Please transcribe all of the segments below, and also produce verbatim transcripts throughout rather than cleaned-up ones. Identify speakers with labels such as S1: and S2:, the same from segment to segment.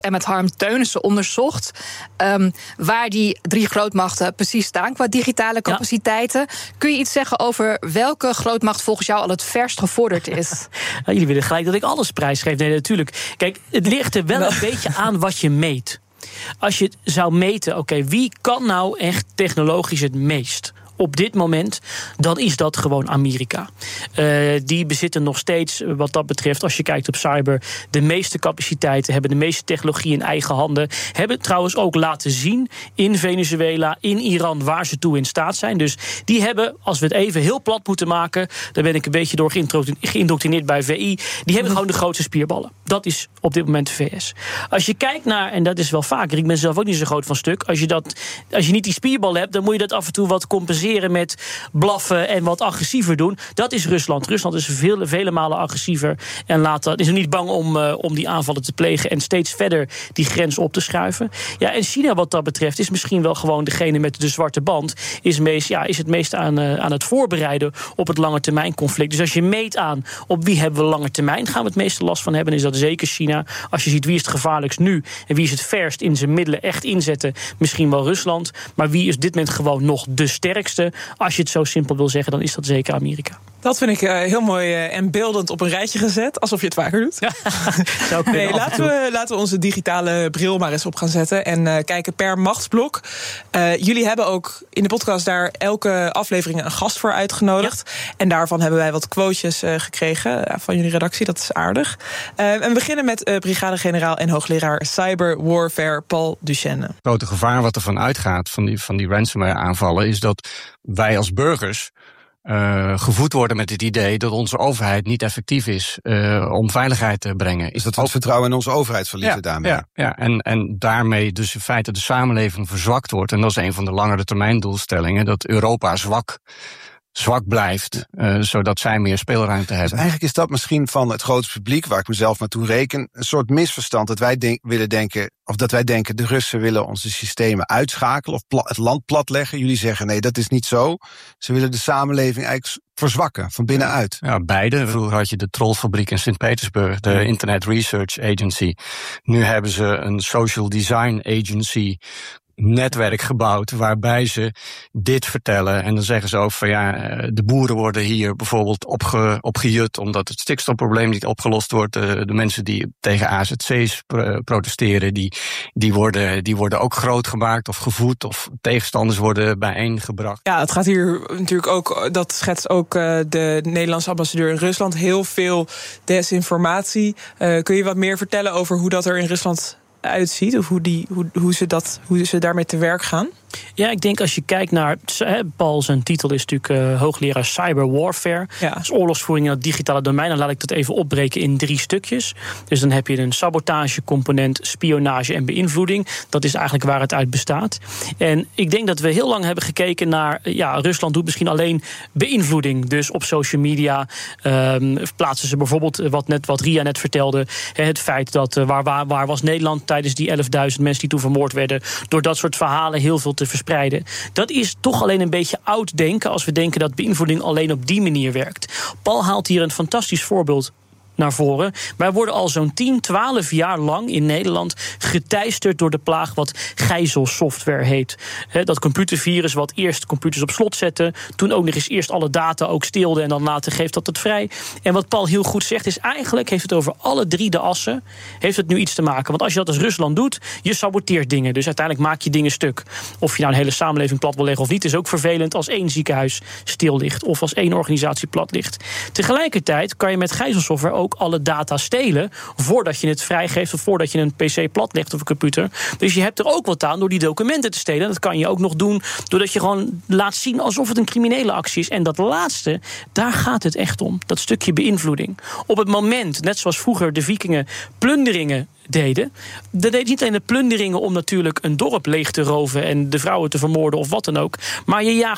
S1: en met Harm Teunissen onderzocht um, waar die drie grootmachten precies staan qua digitale capaciteiten. Ja. Kun je iets zeggen over welke grootmacht volgens jou al het verst gevorderd is?
S2: Nou, jullie willen gelijk dat ik alles prijsgeef. Nee, natuurlijk. Kijk, het ligt er wel nou. een beetje aan wat je meet. Als je zou meten, oké, okay, wie kan nou echt technologisch het meest? Op dit moment, dan is dat gewoon Amerika. Uh, die bezitten nog steeds, wat dat betreft, als je kijkt op cyber, de meeste capaciteiten, hebben de meeste technologie in eigen handen. Hebben trouwens ook laten zien in Venezuela, in Iran, waar ze toe in staat zijn. Dus die hebben, als we het even heel plat moeten maken, daar ben ik een beetje door geïndoctrineerd bij V I, die hebben gewoon de grootste spierballen. Dat is op dit moment de V S. Als je kijkt naar, en dat is wel vaker, ik ben zelf ook niet zo groot van stuk, als je, dat, als je niet die spierballen hebt, dan moet je dat af en toe wat compenseren met blaffen en wat agressiever doen. Dat is Rusland. Rusland is vele, vele malen agressiever en laat dat, is er niet bang om, uh, om die aanvallen te plegen en steeds verder die grens op te schuiven. Ja, en China wat dat betreft is misschien wel gewoon degene met de zwarte band, is, meest, ja, is het meest aan, uh, aan het voorbereiden op het lange termijn conflict. Dus als je meet aan op wie hebben we lange termijn, gaan we het meeste last van hebben, is dat zeker China. Als je ziet wie is het gevaarlijkst nu en wie is het verst in zijn middelen echt inzetten, misschien wel Rusland. Maar wie is dit moment gewoon nog de sterkste? Als je het zo simpel wil zeggen, dan is dat zeker Amerika.
S3: Dat vind ik uh, heel mooi uh, en beeldend op een rijtje gezet. Alsof je het vaker doet. Ja,
S2: zou kunnen,
S3: nee, laten, we, laten we onze digitale bril maar eens op gaan zetten. En uh, kijken per machtsblok. Uh, jullie hebben ook in de podcast daar elke aflevering een gast voor uitgenodigd. Ja. En daarvan hebben wij wat quotejes uh, gekregen uh, van jullie redactie. Dat is aardig. Uh, en we beginnen met uh, brigadegeneraal en hoogleraar cyber warfare Paul Duchenne. Het
S4: grote gevaar wat ervan uitgaat van die, van die ransomware aanvallen is dat wij als burgers Uh, gevoed worden met het idee dat onze overheid niet effectief is uh, om veiligheid te brengen.
S5: Is dat we het vertrouwen in onze overheid verliezen ja, daarmee?
S4: Ja, ja. En, en daarmee dus in feite de samenleving verzwakt wordt. En dat is een van de langere termijn doelstellingen, dat Europa zwak zwak blijft, uh, zodat zij meer speelruimte hebben.
S5: Dus eigenlijk is dat misschien van het grote publiek, waar ik mezelf maar toe reken, een soort misverstand dat wij denk, willen denken, of dat wij denken de Russen willen onze systemen uitschakelen of pla- het land platleggen. Jullie zeggen nee, dat is niet zo. Ze willen de samenleving eigenlijk verzwakken, van binnenuit.
S4: Ja, beide. Vroeger had je de Trollfabriek in Sint-Petersburg, de Internet Research Agency. Nu hebben ze een Social Design Agency netwerk gebouwd waarbij ze dit vertellen. En dan zeggen ze ook van ja, de boeren worden hier bijvoorbeeld opge, opgejut omdat het stikstofprobleem niet opgelost wordt. De, de mensen die tegen A Z C's protesteren, die, die, worden, die worden ook groot gemaakt of gevoed of tegenstanders worden bijeengebracht.
S3: Ja, het gaat hier natuurlijk ook, dat schetst ook uh, de Nederlandse ambassadeur in Rusland, heel veel desinformatie. Uh, kun je wat meer vertellen over hoe dat er in Rusland uitziet, of hoe, die, hoe, hoe, ze dat, hoe ze daarmee te werk gaan?
S2: Ja, ik denk als je kijkt naar, Paul zijn titel is natuurlijk uh, hoogleraar cyber warfare. Ja. Dus oorlogsvoering in het digitale domein. Dan laat ik dat even opbreken in drie stukjes. Dus dan heb je een sabotagecomponent, spionage en beïnvloeding. Dat is eigenlijk waar het uit bestaat. En ik denk dat we heel lang hebben gekeken naar, ja, Rusland doet misschien alleen beïnvloeding. Dus op social media um, plaatsen ze bijvoorbeeld, wat, net, wat Ria net vertelde, het feit dat, uh, waar, waar, waar was Nederland tijdens die elfduizend mensen die toen vermoord werden, door dat soort verhalen heel veel te verspreiden. Dat is toch alleen een beetje oud denken als we denken dat beïnvloeding alleen op die manier werkt. Paul haalt hier een fantastisch voorbeeld naar voren. Wij worden al zo'n tien, twaalf jaar lang in Nederland geteisterd door de plaag wat gijzelsoftware heet. He, dat computervirus wat eerst computers op slot zette, toen ook nog eens eerst alle data ook stilde en dan later geeft dat het vrij. En wat Paul heel goed zegt is, eigenlijk heeft het over alle drie de assen, heeft het nu iets te maken. Want als je dat als Rusland doet, je saboteert dingen. Dus uiteindelijk maak je dingen stuk. Of je nou een hele samenleving plat wil leggen of niet, is ook vervelend als één ziekenhuis stil ligt of als één organisatie plat ligt. Tegelijkertijd kan je met gijzelsoftware ook alle data stelen voordat je het vrijgeeft of voordat je een pc platlegt of een computer. Dus je hebt er ook wat aan door die documenten te stelen. Dat kan je ook nog doen doordat je gewoon laat zien alsof het een criminele actie is. En dat laatste, daar gaat het echt om. Dat stukje beïnvloeding. Op het moment, net zoals vroeger de Vikingen plunderingen deden. Dat deed niet alleen de plunderingen om natuurlijk een dorp leeg te roven en de vrouwen te vermoorden of wat dan ook. Maar je jaagt natuurlijk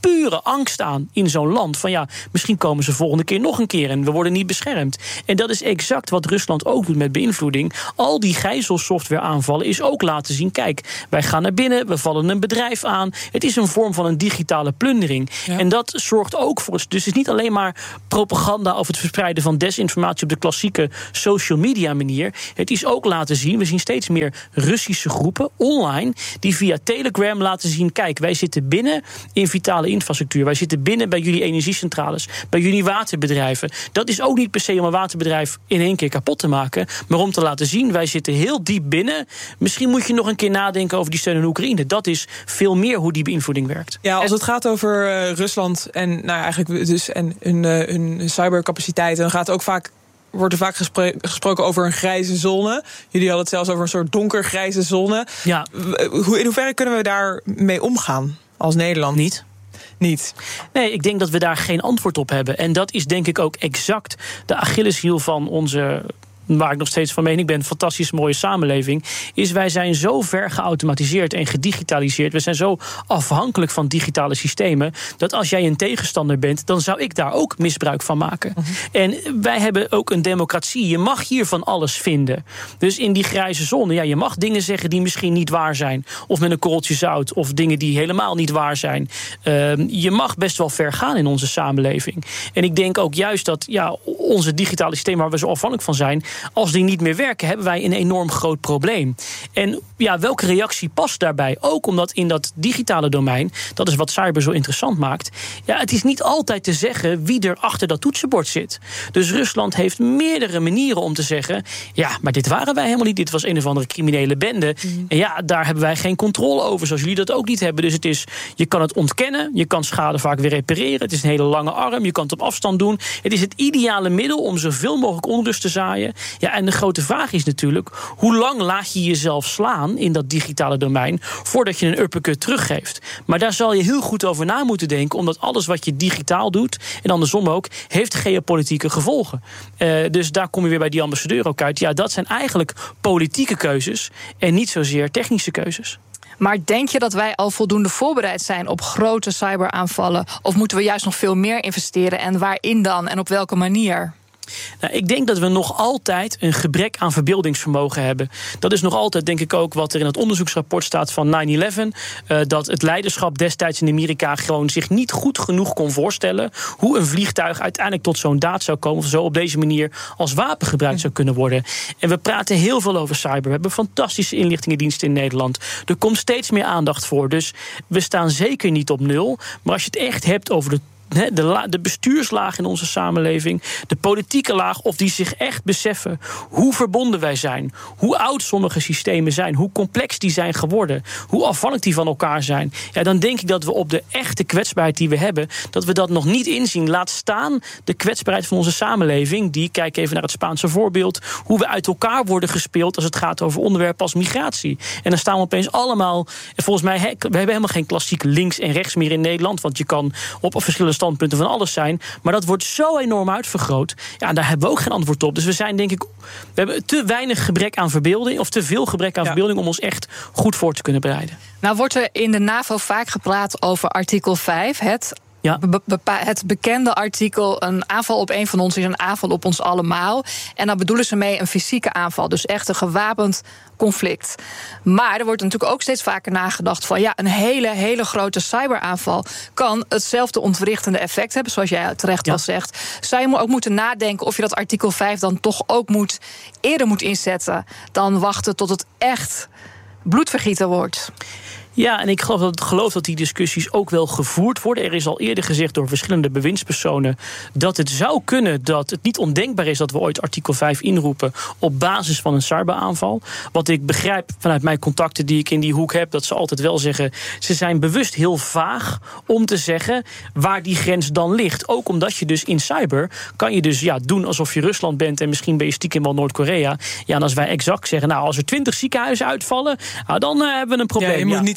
S2: pure angst aan in zo'n land. Van ja, misschien komen ze volgende keer nog een keer en we worden niet beschermd. En dat is exact wat Rusland ook doet met beïnvloeding. Al die gijzelsoftware aanvallen is ook laten zien, kijk, wij gaan naar binnen, we vallen een bedrijf aan. Het is een vorm van een digitale plundering. Ja. En dat zorgt ook voor... Dus het is niet alleen maar propaganda of het verspreiden van desinformatie op de klassieke social media manier. Het is ook laten zien, we zien steeds meer Russische groepen online die via Telegram laten zien, kijk, wij zitten binnen in vitale infrastructuur. Wij zitten binnen bij jullie energiecentrales, bij jullie waterbedrijven. Dat is ook niet per se om een waterbedrijf in één keer kapot te maken, maar om te laten zien, wij zitten heel diep binnen. Misschien moet je nog een keer nadenken over die steun aan Oekraïne. Dat is veel meer hoe die beïnvloeding werkt.
S3: Ja, als het gaat over uh, Rusland en nou eigenlijk dus en hun, uh, hun cybercapaciteiten, dan gaat het ook vaak wordt er vaak gespre- gesproken over een grijze zone. Jullie hadden het zelfs over een soort donkergrijze zone.
S2: Ja.
S3: Hoe, in hoeverre kunnen we daar mee omgaan als Nederland?
S2: Niet.
S3: Niet.
S2: Nee, ik denk dat we daar geen antwoord op hebben. En dat is denk ik ook exact de Achilleshiel van onze, waar ik nog steeds van mening ben, een fantastisch mooie samenleving, is wij zijn zo ver geautomatiseerd en gedigitaliseerd. We zijn zo afhankelijk van digitale systemen, dat als jij een tegenstander bent, dan zou ik daar ook misbruik van maken. Uh-huh. En wij hebben ook een democratie. Je mag hier van alles vinden. Dus in die grijze zone, ja, je mag dingen zeggen die misschien niet waar zijn, of met een korreltje zout, of dingen die helemaal niet waar zijn. Uh, je mag best wel ver gaan in onze samenleving. En ik denk ook juist dat ja, onze digitale systemen waar we zo afhankelijk van zijn, als die niet meer werken, hebben wij een enorm groot probleem. En ja, welke reactie past daarbij? Ook omdat in dat digitale domein, dat is wat cyber zo interessant maakt, ja, het is niet altijd te zeggen wie er achter dat toetsenbord zit. Dus Rusland heeft meerdere manieren om te zeggen, ja, maar dit waren wij helemaal niet. Dit was een of andere criminele bende. Mm. En ja, daar hebben wij geen controle over, zoals jullie dat ook niet hebben. Dus het is, je kan het ontkennen, je kan schade vaak weer repareren. Het is een hele lange arm, je kan het op afstand doen. Het is het ideale middel om zoveel mogelijk onrust te zaaien. Ja, en de grote vraag is natuurlijk, hoe lang laat je jezelf slaan in dat digitale domein voordat je een uppercut teruggeeft? Maar daar zal je heel goed over na moeten denken, omdat alles wat je digitaal doet, en andersom ook, heeft geopolitieke gevolgen. Uh, dus daar kom je weer bij die ambassadeur ook uit. Ja, dat zijn eigenlijk politieke keuzes en niet zozeer technische keuzes.
S1: Maar denk je dat wij al voldoende voorbereid zijn op grote cyberaanvallen? Of moeten we juist nog veel meer investeren? En waarin dan? En op welke manier?
S2: Nou, ik denk dat we nog altijd een gebrek aan verbeeldingsvermogen hebben. Dat is nog altijd, denk ik, ook wat er in het onderzoeksrapport staat van nine eleven. Uh, dat het leiderschap destijds in Amerika gewoon zich niet goed genoeg kon voorstellen hoe een vliegtuig uiteindelijk tot zo'n daad zou komen, of zo op deze manier als wapen gebruikt zou kunnen worden. En we praten heel veel over cyber. We hebben fantastische inlichtingendiensten in Nederland. Er komt steeds meer aandacht voor. Dus we staan zeker niet op nul. Maar als je het echt hebt over de De, la, de bestuurslaag in onze samenleving, de politieke laag, of die zich echt beseffen hoe verbonden wij zijn, hoe oud sommige systemen zijn, hoe complex die zijn geworden, hoe afhankelijk die van elkaar zijn, ja, dan denk ik dat we op de echte kwetsbaarheid die we hebben, dat we dat nog niet inzien. Laat staan de kwetsbaarheid van onze samenleving, die, kijk even naar het Spaanse voorbeeld, hoe we uit elkaar worden gespeeld als het gaat over onderwerpen als migratie. En dan staan we opeens allemaal, volgens mij, he, we hebben helemaal geen klassiek links en rechts meer in Nederland, want je kan op verschillende standpunten van alles zijn, maar dat wordt zo enorm uitvergroot. Ja, en daar hebben we ook geen antwoord op. Dus we zijn, denk ik, we hebben te weinig gebrek aan verbeelding, of te veel gebrek aan ja. verbeelding om ons echt goed voor te kunnen bereiden.
S1: Nou wordt er in de NAVO vaak gepraat over artikel vijf, het Ja. Be- bepa- het bekende artikel, een aanval op een van ons is een aanval op ons allemaal. En dan bedoelen ze mee een fysieke aanval, dus echt een gewapend conflict. Maar er wordt natuurlijk ook steeds vaker nagedacht van, ja, een hele, hele grote cyberaanval kan hetzelfde ontwrichtende effect hebben, zoals jij terecht ja. al zegt. Zou je ook moeten nadenken of je dat artikel vijf dan toch ook moet eerder moet inzetten dan wachten tot het echt bloedvergieten wordt?
S2: Ja, en ik geloof dat, geloof dat die discussies ook wel gevoerd worden. Er is al eerder gezegd door verschillende bewindspersonen dat het zou kunnen dat het niet ondenkbaar is dat we ooit artikel vijf inroepen op basis van een cyberaanval. Wat ik begrijp vanuit mijn contacten die ik in die hoek heb, dat ze altijd wel zeggen, ze zijn bewust heel vaag om te zeggen waar die grens dan ligt. Ook omdat je dus in cyber kan je dus ja, doen alsof je Rusland bent en misschien ben je stiekem wel Noord-Korea. Ja, en als wij exact zeggen, nou, als er twintig ziekenhuizen uitvallen, nou, dan uh, hebben we een probleem.
S3: Ja, je moet
S2: ja.
S3: niet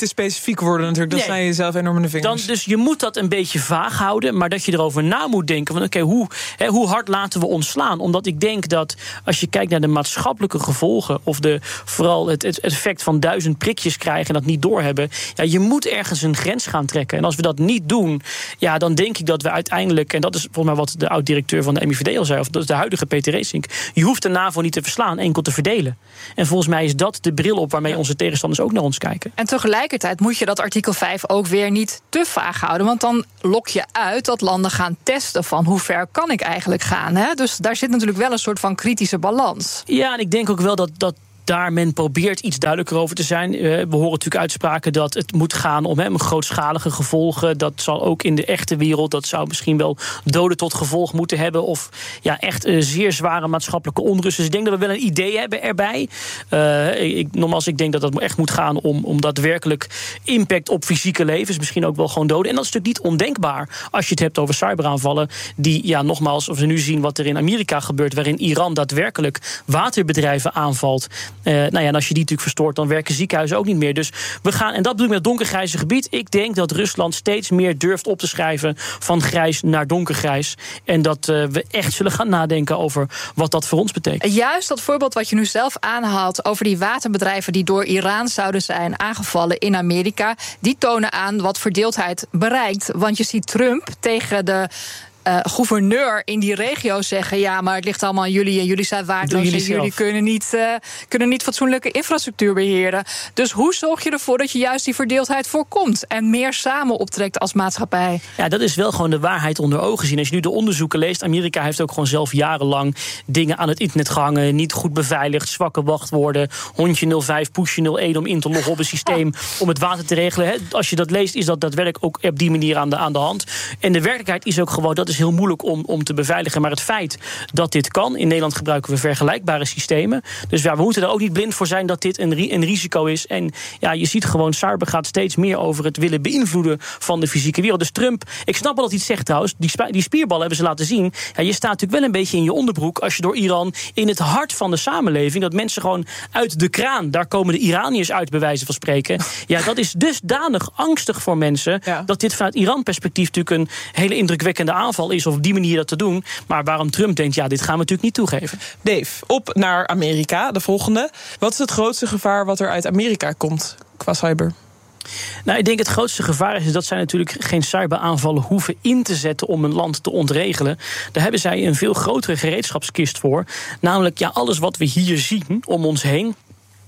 S3: te specifiek worden natuurlijk. Dat nee, snij je jezelf enorm in de vingers.
S2: Dan, dus je moet dat een beetje vaag houden, maar dat je erover na moet denken van oké, okay, hoe, hè, hoe hard laten we ons slaan? Omdat ik denk dat als je kijkt naar de maatschappelijke gevolgen of de, vooral het, het effect van duizend prikjes krijgen en dat niet doorhebben, ja, je moet ergens een grens gaan trekken. En als we dat niet doen, ja, dan denk ik dat we uiteindelijk, en dat is volgens mij wat de oud-directeur van de M I V D al zei, of dat is de huidige Peter Reesink, je hoeft de NAVO niet te verslaan, enkel te verdelen. En volgens mij is dat de bril op waarmee onze tegenstanders ook naar ons kijken.
S1: En tegelijkertijd moet je dat artikel vijf ook weer niet te vaag houden, want dan lok je uit dat landen gaan testen van hoe ver kan ik eigenlijk gaan. Hè? Dus daar zit natuurlijk wel een soort van kritische balans.
S2: Ja, en ik denk ook wel dat, dat daar men probeert iets duidelijker over te zijn. Uh, we horen natuurlijk uitspraken dat het moet gaan om hem grootschalige gevolgen. Dat zal ook in de echte wereld, dat zou misschien wel doden tot gevolg moeten hebben. Of ja, echt uh, zeer zware maatschappelijke onrust. Dus ik denk dat we wel een idee hebben erbij. Uh, ik, nogmaals, ik denk dat het echt moet gaan om, om daadwerkelijk impact op fysieke levens. Misschien ook wel gewoon doden. En dat is natuurlijk niet ondenkbaar als je het hebt over cyberaanvallen. Die, ja, nogmaals, als we nu zien wat er in Amerika gebeurt, waarin Iran daadwerkelijk waterbedrijven aanvalt. Uh, nou ja, en als je die natuurlijk verstoort, dan werken ziekenhuizen ook niet meer. Dus we gaan, en dat bedoel ik met het donkergrijze gebied. Ik denk dat Rusland steeds meer durft op te schrijven van grijs naar donkergrijs. En dat uh, we echt zullen gaan nadenken over wat dat voor ons betekent.
S1: Juist dat voorbeeld wat je nu zelf aanhaalt over die waterbedrijven die door Iran zouden zijn aangevallen in Amerika, die tonen aan wat verdeeldheid bereikt. Want je ziet Trump tegen de Uh, gouverneur in die regio zeggen, ja, maar het ligt allemaal aan jullie en jullie zijn waardeloos en jullie, jullie kunnen niet, uh, kunnen niet fatsoenlijke infrastructuur beheren. Dus hoe zorg je ervoor dat je juist die verdeeldheid voorkomt en meer samen optrekt als maatschappij?
S2: Ja, dat is wel gewoon de waarheid onder ogen zien. Als je nu de onderzoeken leest, Amerika heeft ook gewoon zelf jarenlang dingen aan het internet gehangen, niet goed beveiligd, zwakke wachtwoorden, hondje nul vijf, pushje nul één om in te loggen op een systeem om het water te regelen. He, als je dat leest, is dat daadwerkelijk ook op die manier aan de, aan de hand. En de werkelijkheid is ook gewoon, dat is heel moeilijk om, om te beveiligen. Maar het feit dat dit kan, in Nederland gebruiken we vergelijkbare systemen. Dus ja, we moeten er ook niet blind voor zijn dat dit een, ri- een risico is. En ja, je ziet gewoon, cyber gaat steeds meer over het willen beïnvloeden van de fysieke wereld. Dus Trump, ik snap wel dat hij het zegt trouwens, die, sp- die spierballen hebben ze laten zien. Ja, je staat natuurlijk wel een beetje in je onderbroek als je door Iran in het hart van de samenleving, dat mensen gewoon uit de kraan, daar komen de Iraniërs uit, bij wijze van spreken. Ja, dat is dusdanig angstig voor mensen, ja, dat dit vanuit Iran-perspectief natuurlijk een hele indrukwekkende aanval is, of op die manier dat te doen. Maar waarom Trump denkt, ja, dit gaan we natuurlijk niet toegeven.
S3: Dave, op naar Amerika, de volgende. Wat is het grootste gevaar wat er uit Amerika komt qua cyber?
S2: Nou, ik denk het grootste gevaar is dat zij natuurlijk geen cyberaanvallen hoeven in te zetten om een land te ontregelen. Daar hebben zij een veel grotere gereedschapskist voor. Namelijk, ja, alles wat we hier zien om ons heen,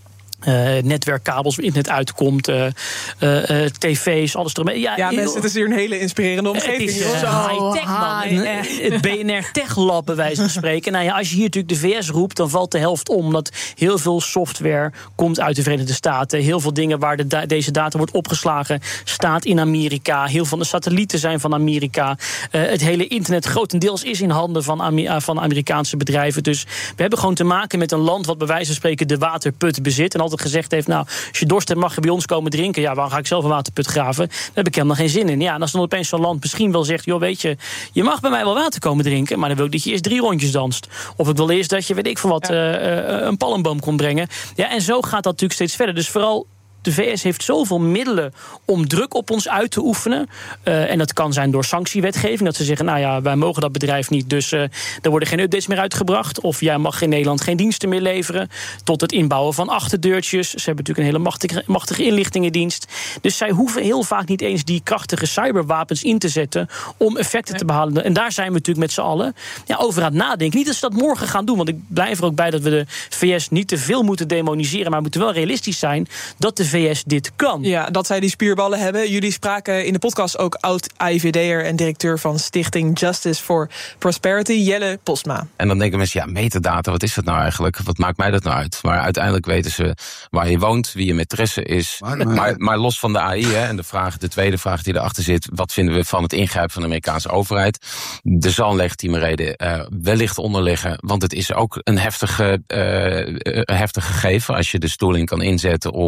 S2: Uh, netwerkkabels waar internet uitkomt, uh, uh, uh, tv's, alles ermee.
S3: Ja, ja, mensen, het is hier een hele inspirerende omgeving.
S2: Het is uh, high-tech, man. Uh, het B N R Tech Lab, bij wijze van spreken. Nou ja, als je hier natuurlijk de V S roept, dan valt de helft om. Omdat heel veel software komt uit de Verenigde Staten. Heel veel dingen waar de da- deze data wordt opgeslagen, staat in Amerika. Heel veel van de satellieten zijn van Amerika. Uh, het hele internet grotendeels is in handen van, Amer- van Amerikaanse bedrijven. Dus we hebben gewoon te maken met een land wat bij wijze van spreken de waterput bezit. En altijd gezegd heeft, nou, als je dorst hebt mag je bij ons komen drinken. Ja, waarom ga ik zelf een waterput graven? Daar heb ik helemaal geen zin in. Ja, en als dan opeens zo'n land misschien wel zegt, joh, weet je, je mag bij mij wel water komen drinken, maar dan wil ik dat je eerst drie rondjes danst. Of ik wil eerst dat je, weet ik veel wat, ja. uh, een palmboom komt brengen. Ja, en zo gaat dat natuurlijk steeds verder. Dus vooral, de V S heeft zoveel middelen om druk op ons uit te oefenen. Uh, en dat kan zijn door sanctiewetgeving. Dat ze zeggen, nou ja, wij mogen dat bedrijf niet, dus uh, er worden geen updates meer uitgebracht. Of jij mag in Nederland geen diensten meer leveren. Tot het inbouwen van achterdeurtjes. Ze hebben natuurlijk een hele machtige, machtige inlichtingendienst. Dus zij hoeven heel vaak niet eens die krachtige cyberwapens in te zetten om effecten nee. te behalen. En daar zijn we natuurlijk met z'n allen ja, over aan het nadenken. Niet dat ze dat morgen gaan doen, want ik blijf er ook bij dat we de V S niet te veel moeten demoniseren, maar we moeten wel realistisch zijn dat de V S dit kan.
S3: Ja, dat zij die spierballen hebben. Jullie spraken in de podcast ook oud-A I V D'er en directeur van Stichting Justice for Prosperity, Jelle Postma.
S6: En dan denken mensen, ja, metadata, wat is dat nou eigenlijk? Wat maakt mij dat nou uit? Maar uiteindelijk weten ze waar je woont, wie je maîtresse is. Maar, maar, maar, maar los van de A I, hè, en de vraag, de tweede vraag die erachter zit, wat vinden we van het ingrijpen van de Amerikaanse overheid? Er zal een legitieme reden uh, wellicht onder liggen, want het is ook een heftige, uh, uh, heftig gegeven als je de stoeling kan inzetten om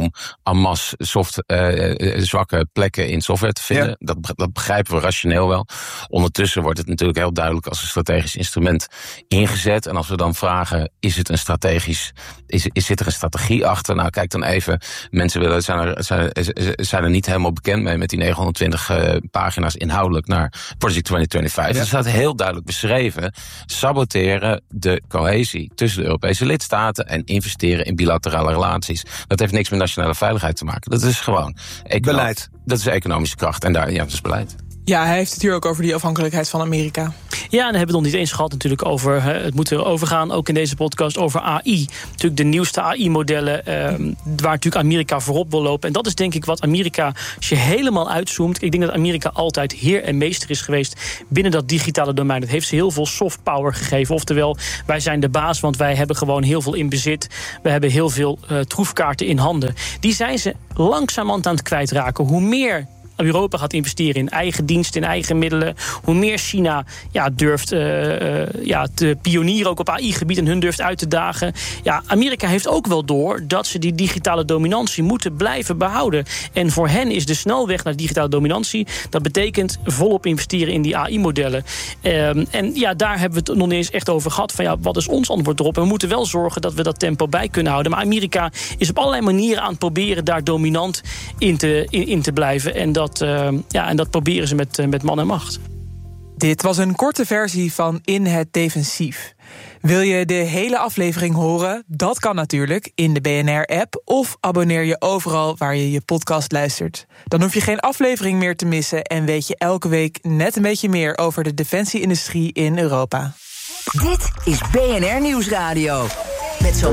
S6: en masse soft, uh, zwakke plekken in software te vinden. Ja. Dat, dat begrijpen we rationeel wel. Ondertussen wordt het natuurlijk heel duidelijk als een strategisch instrument ingezet. En als we dan vragen, is het een strategisch, is, is zit er een strategie achter? Nou, kijk dan even, mensen willen, zijn, er, zijn, zijn er niet helemaal bekend mee met die negenhonderdtwintig uh, pagina's inhoudelijk naar Project twintig vijfentvijftig. Ja. Er staat heel duidelijk beschreven, saboteren de cohesie tussen de Europese lidstaten en investeren in bilaterale relaties. Dat heeft niks met nationale veiligheid te maken. Dat is gewoon econo-
S5: beleid.
S6: Dat is economische kracht en daar, ja, dat is beleid.
S3: Ja, hij heeft het hier ook over die afhankelijkheid van Amerika.
S2: Ja, en dan hebben we het nog niet eens gehad natuurlijk over, hè, het moet er overgaan, ook in deze podcast, over A I. Natuurlijk de nieuwste A I-modellen, eh, waar natuurlijk Amerika voorop wil lopen. En dat is denk ik wat Amerika, als je helemaal uitzoomt, ik denk dat Amerika altijd heer en meester is geweest binnen dat digitale domein. Dat heeft ze heel veel soft power gegeven. Oftewel, wij zijn de baas, want wij hebben gewoon heel veel in bezit. We hebben heel veel uh, troefkaarten in handen. Die zijn ze langzamerhand aan het kwijtraken. Hoe meer Europa gaat investeren in eigen diensten, in eigen middelen, hoe meer China ja, durft uh, uh, ja, te pionieren ook op A I-gebied en hun durft uit te dagen. Ja, Amerika heeft ook wel door dat ze die digitale dominantie moeten blijven behouden. En voor hen is de snelweg naar digitale dominantie, dat betekent volop investeren in die A I-modellen. Um, en ja, daar hebben we het nog niet eens echt over gehad. Van ja, wat is ons antwoord erop? En we moeten wel zorgen dat we dat tempo bij kunnen houden. Maar Amerika is op allerlei manieren aan het proberen daar dominant in te, in, in te blijven. En dat Uh, ja, en dat proberen ze met, uh, met man en macht.
S3: Dit was een korte versie van In het Defensief. Wil je de hele aflevering horen? Dat kan natuurlijk in de B N R-app of abonneer je overal waar je je podcast luistert. Dan hoef je geen aflevering meer te missen en weet je elke week net een beetje meer over de defensie-industrie in Europa.
S7: Dit is B N R Nieuwsradio. Met zo